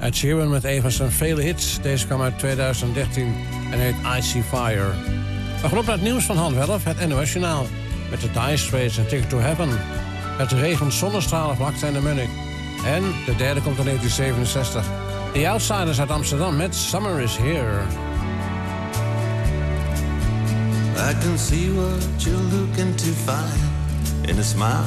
Ed Sheeran met een van zijn vele hits. Deze kwam uit 2013 en heet I See Fire. We gaan op naar het nieuws van 1:30, het NOS Journaal. Met de Dire Straits en Ticket to Heaven. Het regent zonnestralen vlakte in de Munnik. En de derde komt in 1967. The Outsiders uit Amsterdam met Summer is Here. I can see what you're looking to find in a smile